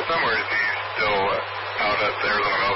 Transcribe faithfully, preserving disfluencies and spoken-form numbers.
with him, or is he still out at the Arizona